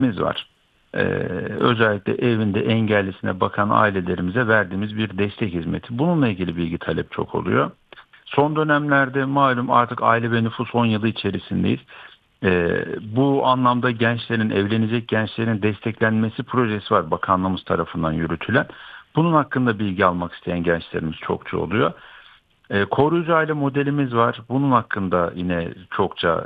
var. Ee, Özellikle evinde engellisine bakan ailelerimize verdiğimiz bir destek hizmeti. Bununla ilgili bilgi talep çok oluyor. Son dönemlerde malum artık aile ve nüfus 10 yılı içerisindeyiz. Bu anlamda gençlerin, evlenecek gençlerin desteklenmesi projesi var bakanlığımız tarafından yürütülen. Bunun hakkında bilgi almak isteyen gençlerimiz çokça oluyor. Koruyucu aile modelimiz var. Bunun hakkında yine çokça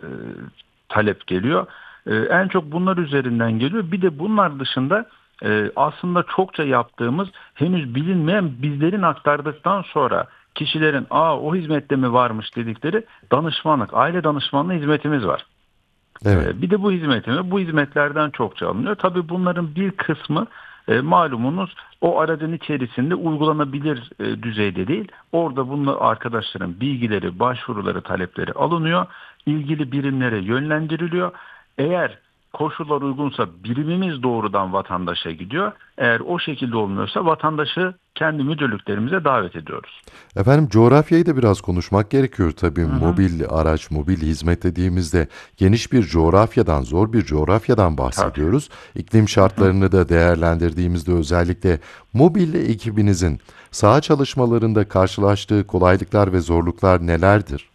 talep geliyor. En çok bunlar üzerinden geliyor. Bir de bunlar dışında aslında çokça yaptığımız henüz bilinmeyen bizlerin aktardıktan sonra kişilerin o hizmette mi varmış dedikleri danışmanlık, aile danışmanlığı hizmetimiz var. Evet. Bir de bu hizmetlerden çokça alınıyor. Tabii bunların bir kısmı malumunuz o aracın içerisinde uygulanabilir düzeyde değil. Orada bunlar arkadaşların bilgileri, başvuruları, talepleri alınıyor. İlgili birimlere yönlendiriliyor. Eğer koşullar uygunsa birimimiz doğrudan vatandaşa gidiyor. Eğer o şekilde olmuyorsa vatandaşı kendi müdürlüklerimize davet ediyoruz. Efendim, coğrafyayı da biraz konuşmak gerekiyor tabii. Hı hı. Mobil araç, mobil hizmet dediğimizde geniş bir coğrafyadan, zor bir coğrafyadan Tabii. bahsediyoruz. İklim Hı hı. şartlarını da değerlendirdiğimizde özellikle mobil ekibinizin saha çalışmalarında karşılaştığı kolaylıklar ve zorluklar nelerdir?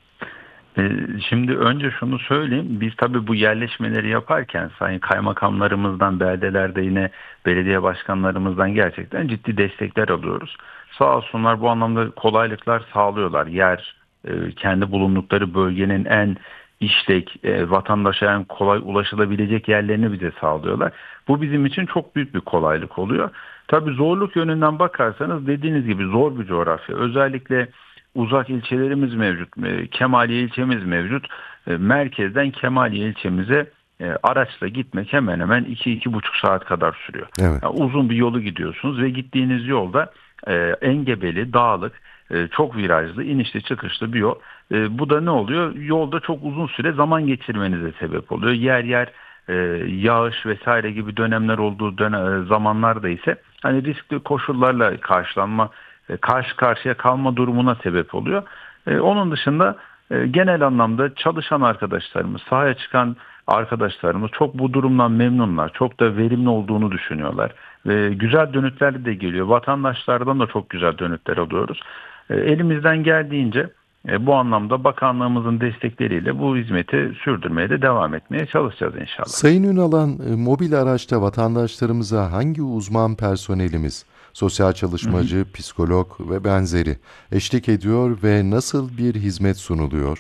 Şimdi önce şunu söyleyeyim. Biz tabii bu yerleşmeleri yaparken sayın kaymakamlarımızdan, beldelerde yine belediye başkanlarımızdan gerçekten ciddi destekler alıyoruz. Sağ olsunlar bu anlamda kolaylıklar sağlıyorlar. Kendi bulundukları bölgenin en işlek, vatandaşa en kolay ulaşılabilecek yerlerini bize sağlıyorlar. Bu bizim için çok büyük bir kolaylık oluyor. Tabii zorluk yönünden bakarsanız dediğiniz gibi zor bir coğrafya. Özellikle uzak ilçelerimiz mevcut. Kemaliye ilçemiz mevcut. Merkezden Kemaliye ilçemize araçla gitmek hemen hemen 2-2,5 saat kadar sürüyor. Evet. Yani uzun bir yolu gidiyorsunuz ve gittiğiniz yolda engebeli, dağlık, çok virajlı, inişli çıkışlı bir yol. Bu da ne oluyor? Yolda çok uzun süre zaman geçirmenize sebep oluyor. Yer yer e, yağış vesaire gibi dönemler olduğu zamanlarda ise hani riskli koşullarla karşı karşıya kalma durumuna sebep oluyor. Onun dışında genel anlamda çalışan arkadaşlarımız, sahaya çıkan arkadaşlarımız çok bu durumdan memnunlar. Çok da verimli olduğunu düşünüyorlar. Ve güzel dönütler de geliyor. Vatandaşlardan da çok güzel dönütler alıyoruz. Elimizden geldiğince bu anlamda bakanlığımızın destekleriyle bu hizmeti sürdürmeye de devam etmeye çalışacağız inşallah. Sayın Ünalan, mobil araçta vatandaşlarımıza hangi uzman personelimiz, sosyal Hı hı. çalışmacı, psikolog ve benzeri eşlik ediyor ve nasıl bir hizmet sunuluyor?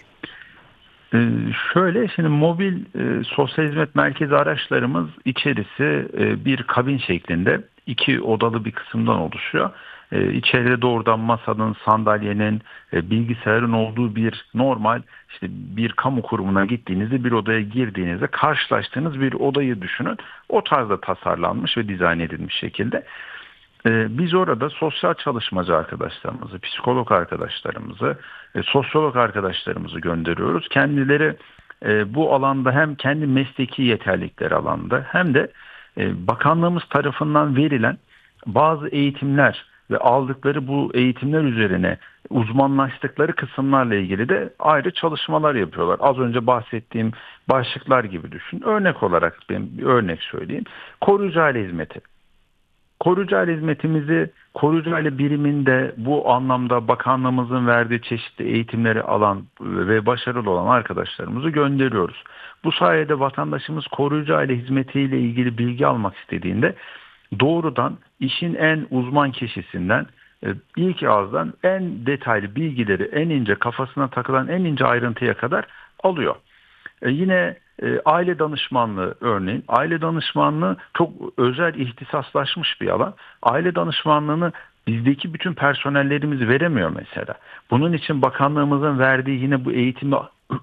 Şöyle şimdi mobil sosyal hizmet merkezi araçlarımız içerisi bir kabin şeklinde 2 odalı bir kısımdan oluşuyor. İçeride doğrudan masanın, sandalyenin, bilgisayarın olduğu bir normal işte bir kamu kurumuna gittiğinizde bir odaya girdiğinizde karşılaştığınız bir odayı düşünün. O tarzda tasarlanmış ve dizayn edilmiş şekilde. Biz orada sosyal çalışmacı arkadaşlarımızı, psikolog arkadaşlarımızı, sosyolog arkadaşlarımızı gönderiyoruz. Kendileri bu alanda hem kendi mesleki yeterlilikleri alanda hem de bakanlığımız tarafından verilen bazı eğitimler ve aldıkları bu eğitimler üzerine uzmanlaştıkları kısımlarla ilgili de ayrı çalışmalar yapıyorlar. Az önce bahsettiğim başlıklar gibi düşün. Örnek olarak ben bir örnek söyleyeyim. Koruyucu aile hizmeti. Koruyucu aile hizmetimizi koruyucu aile biriminde bu anlamda bakanlığımızın verdiği çeşitli eğitimleri alan ve başarılı olan arkadaşlarımızı gönderiyoruz. Bu sayede vatandaşımız koruyucu aile hizmetiyle ilgili bilgi almak istediğinde doğrudan işin en uzman kişisinden ilk ağızdan en detaylı bilgileri en ince kafasına takılan en ince ayrıntıya kadar alıyor. Yine aile danışmanlığı örneğin. Aile danışmanlığı çok özel ihtisaslaşmış bir alan. Aile danışmanlığını bizdeki bütün personellerimiz veremiyor mesela. Bunun için bakanlığımızın verdiği yine bu eğitimi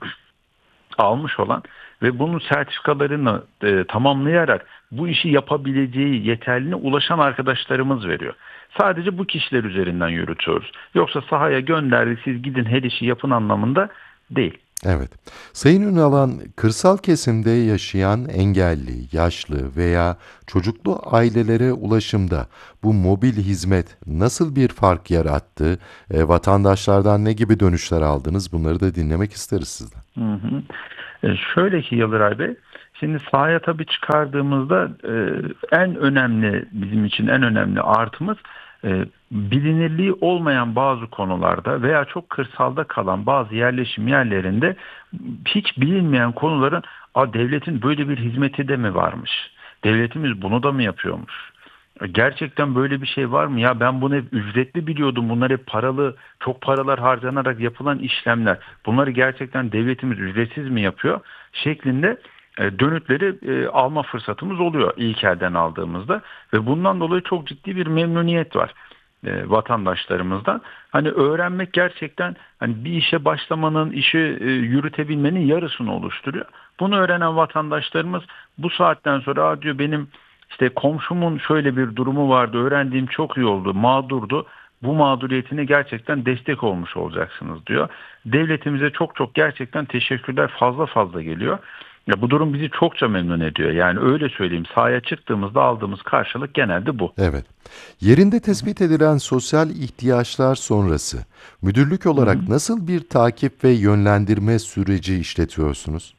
almış olan ve bunun sertifikalarını tamamlayarak bu işi yapabileceği yeterliğine ulaşan arkadaşlarımız veriyor. Sadece bu kişiler üzerinden yürütüyoruz. Yoksa sahaya gönderdik siz gidin her işi yapın anlamında değil. Evet. Sayın Ünalan, kırsal kesimde yaşayan engelli, yaşlı veya çocuklu ailelere ulaşımda bu mobil hizmet nasıl bir fark yarattı? Vatandaşlardan ne gibi dönüşler aldınız? Bunları da dinlemek isteriz sizden. Hı hı. Şöyle ki Yıldıray Bey, Şimdi sahaya tabii çıkardığımızda en önemli, bizim için en önemli artımız bilinirliği olmayan bazı konularda veya çok kırsalda kalan bazı yerleşim yerlerinde hiç bilinmeyen konuların, devletin böyle bir hizmeti de mi varmış? Devletimiz bunu da mı yapıyormuş? Gerçekten böyle bir şey var mı? Ya ben bunu hep ücretli biliyordum. Bunlar hep paralı, çok paralar harcanarak yapılan işlemler. Bunları gerçekten devletimiz ücretsiz mi yapıyor? Şeklinde dönütleri alma fırsatımız oluyor ilk elden aldığımızda ve bundan dolayı çok ciddi bir memnuniyet var vatandaşlarımızdan. Hani öğrenmek gerçekten hani bir işe başlamanın, işi yürütebilmenin yarısını oluşturuyor. Bunu öğrenen vatandaşlarımız bu saatten sonra diyor, benim işte komşumun şöyle bir durumu vardı, öğrendiğim çok iyi oldu, mağdurdu. Bu mağduriyetine gerçekten destek olmuş olacaksınız diyor. Devletimize çok çok gerçekten teşekkürler fazla fazla geliyor. Ya bu durum bizi çokça memnun ediyor. Yani öyle söyleyeyim, sahaya çıktığımızda aldığımız karşılık genelde bu. Evet. Yerinde tespit edilen sosyal ihtiyaçlar sonrası müdürlük Hı hı. olarak nasıl bir takip ve yönlendirme süreci işletiyorsunuz?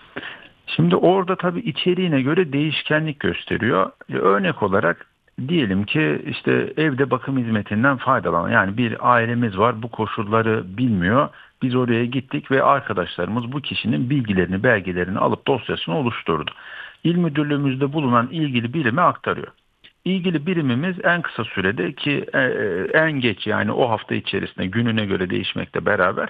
Şimdi orada tabii içeriğine göre değişkenlik gösteriyor. Örnek olarak diyelim ki işte evde bakım hizmetinden faydalanan, yani bir ailemiz var, bu koşulları bilmiyor. Biz oraya gittik ve arkadaşlarımız bu kişinin bilgilerini, belgelerini alıp dosyasını oluşturdu. İl müdürlüğümüzde bulunan ilgili birime aktarıyor. İlgili birimimiz en kısa sürede ki en geç, yani o hafta içerisinde, gününe göre değişmekle beraber,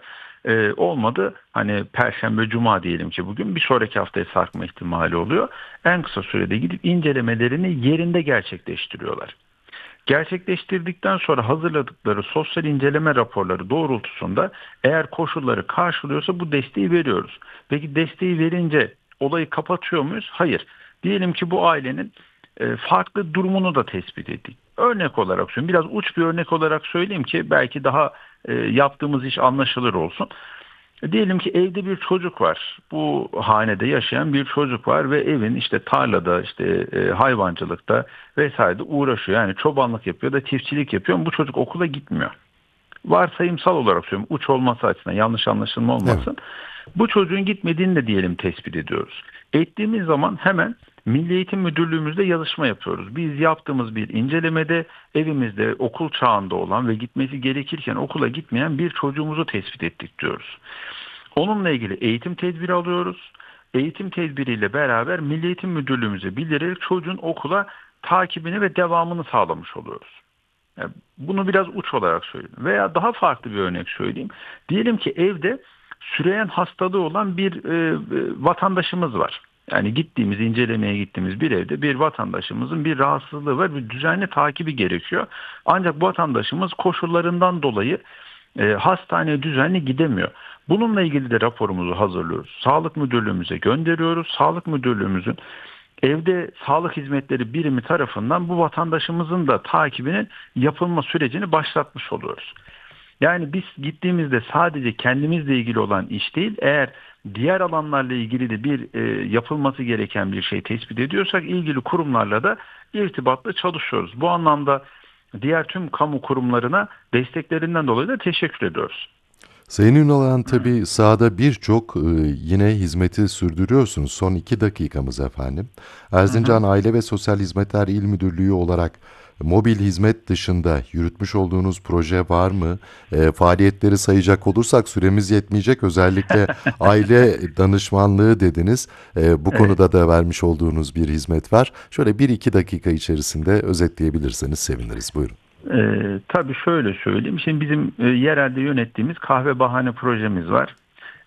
olmadı hani Perşembe Cuma diyelim ki bugün, bir sonraki haftaya sarkma ihtimali oluyor. En kısa sürede gidip incelemelerini yerinde gerçekleştiriyorlar. Gerçekleştirdikten sonra hazırladıkları sosyal inceleme raporları doğrultusunda eğer koşulları karşılıyorsa bu desteği veriyoruz. Peki desteği verince olayı kapatıyor muyuz? Hayır. Diyelim ki bu ailenin farklı durumunu da tespit ettik. Örnek olarak söyleyeyim, biraz uç bir örnek olarak söyleyeyim ki belki daha yaptığımız iş anlaşılır olsun. Diyelim ki evde bir çocuk var. Bu hanede yaşayan bir çocuk var ve evin işte tarlada, işte hayvancılıkta vesairede uğraşıyor. Yani çobanlık yapıyor da çiftçilik yapıyor ama bu çocuk okula gitmiyor. Varsayımsal olarak söylüyorum, uç olması açısından, yanlış anlaşılma Evet. olmasın. Bu çocuğun gitmediğini de diyelim tespit ediyoruz. Ettiğimiz zaman hemen Milli Eğitim Müdürlüğümüzde yazışma yapıyoruz. Biz yaptığımız bir incelemede evimizde okul çağında olan ve gitmesi gerekirken okula gitmeyen bir çocuğumuzu tespit ettik diyoruz. Onunla ilgili eğitim tedbiri alıyoruz. Eğitim tedbiriyle beraber Milli Eğitim Müdürlüğümüze bildirerek çocuğun okula takibini ve devamını sağlamış oluyoruz. Yani bunu biraz uç olarak söyleyeyim. Veya daha farklı bir örnek söyleyeyim. Diyelim ki evde süreyen hastalığı olan bir vatandaşımız var. Yani incelemeye gittiğimiz bir evde bir vatandaşımızın bir rahatsızlığı var. Bir düzenli takibi gerekiyor. Ancak bu vatandaşımız koşullarından dolayı hastaneye düzenli gidemiyor. Bununla ilgili de raporumuzu hazırlıyoruz. Sağlık Müdürlüğümüze gönderiyoruz. Sağlık Müdürlüğümüzün evde sağlık hizmetleri birimi tarafından bu vatandaşımızın da takibinin yapılma sürecini başlatmış oluyoruz. Yani biz gittiğimizde sadece kendimizle ilgili olan iş değil, eğer diğer alanlarla ilgili de bir yapılması gereken bir şey tespit ediyorsak ilgili kurumlarla da irtibatla çalışıyoruz. Bu anlamda diğer tüm kamu kurumlarına desteklerinden dolayı da teşekkür ediyoruz. Sayın Ünalan, tabii sahada birçok yine hizmeti sürdürüyorsunuz. Son 2 dakikamız efendim. Hı hı. Erzincan Aile ve Sosyal Hizmetler İl Müdürlüğü olarak mobil hizmet dışında yürütmüş olduğunuz proje var mı? Faaliyetleri sayacak olursak süremiz yetmeyecek. Özellikle aile danışmanlığı dediniz. Bu Evet. konuda da vermiş olduğunuz bir hizmet var. Şöyle 1-2 dakika içerisinde özetleyebilirseniz seviniriz. Buyurun. Tabii şöyle söyleyeyim. Şimdi bizim yerelde yönettiğimiz kahve bahane projemiz var.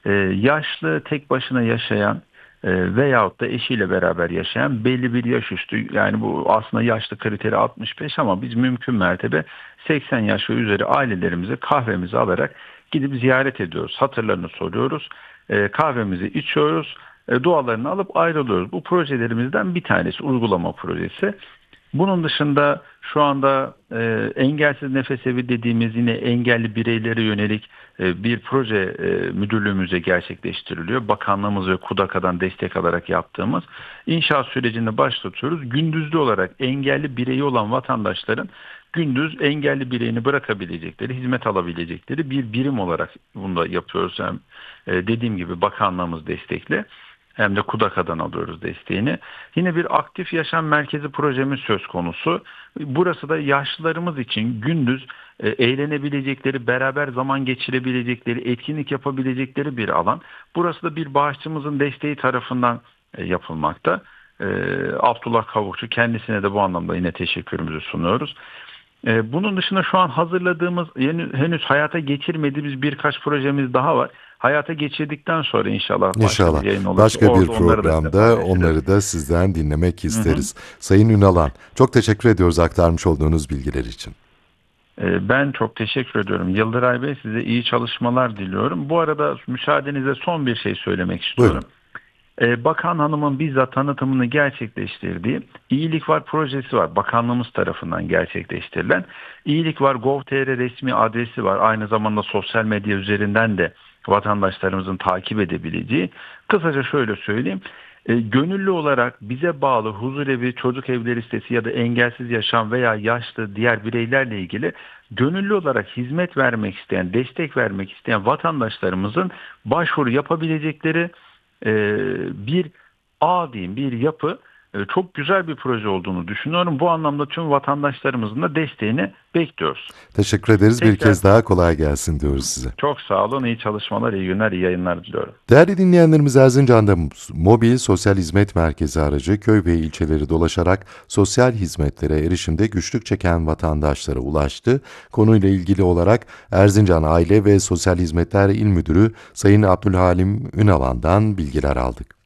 Yaşlı, tek başına yaşayan veyahut da eşiyle beraber yaşayan belli bir yaş üstü, yani bu aslında yaşlı kriteri 65 ama biz mümkün mertebe 80 yaş ve üzeri ailelerimize kahvemizi alarak gidip ziyaret ediyoruz. Hatırlarını soruyoruz. Kahvemizi içiyoruz. Dualarını alıp ayrılıyoruz. Bu projelerimizden bir tanesi, uygulama projesi. Bunun dışında şu anda engelsiz nefes evi dediğimiz, yine engelli bireylere yönelik bir proje müdürlüğümüzce gerçekleştiriliyor. Bakanlığımız ve KUDAKA'dan destek alarak yaptığımız inşaat sürecini başlatıyoruz. Gündüzlü olarak engelli bireyi olan vatandaşların gündüz engelli bireyini bırakabilecekleri, hizmet alabilecekleri bir birim olarak bunu da yapıyoruz. Hem dediğim gibi bakanlığımız destekli, hem de KUDAKA'dan alıyoruz desteğini. Yine bir aktif yaşam merkezi projemiz söz konusu. Burası da yaşlılarımız için gündüz eğlenebilecekleri, beraber zaman geçirebilecekleri, etkinlik yapabilecekleri bir alan. Burası da bir bağışçımızın desteği tarafından yapılmakta. Abdullah Kavukçu, kendisine de bu anlamda yine teşekkürümüzü sunuyoruz. Bunun dışında şu an hazırladığımız, henüz hayata geçirmediğimiz birkaç projemiz daha var. Hayata geçirdikten sonra inşallah başka İnşallah bir yayın olursa başka bir orada onları da size programda paylaşırız. onları da sizden dinlemek Hı hı. isteriz. Sayın Ünalan, çok teşekkür ediyoruz aktarmış olduğunuz bilgiler için. Ben çok teşekkür ediyorum. Yıldıray Bey, size iyi çalışmalar diliyorum. Bu arada müsaadenizle son bir şey söylemek Buyurun. istiyorum. Bakan Hanım'ın bizzat tanıtımını gerçekleştirdiği İyilik Var projesi var. Bakanlığımız tarafından gerçekleştirilen. İyilik Var Gov.tr resmi adresi var. Aynı zamanda sosyal medya üzerinden de vatandaşlarımızın takip edebileceği. Kısaca şöyle söyleyeyim. Gönüllü olarak bize bağlı huzurevi, çocuk evleri sitesi ya da engelsiz yaşam veya yaşlı diğer bireylerle ilgili gönüllü olarak hizmet vermek isteyen, destek vermek isteyen vatandaşlarımızın başvuru yapabilecekleri bir ağ diyeyim, bir yapı, çok güzel bir proje olduğunu düşünüyorum. Bu anlamda tüm vatandaşlarımızın da desteğini bekliyoruz. Teşekkür ederiz. Bir Tekrar kez daha kolay gelsin diyoruz size. çok sağ olun, iyi çalışmalar, iyi günler, iyi yayınlar diliyorum. Değerli dinleyenlerimiz, Erzincan'da mobil sosyal hizmet merkezi aracı köy ve ilçeleri dolaşarak sosyal hizmetlere erişimde güçlük çeken vatandaşlara ulaştı. Konuyla ilgili olarak Erzincan Aile ve Sosyal Hizmetler İl Müdürü Sayın Abdülhalim Ünalan'dan bilgiler aldık.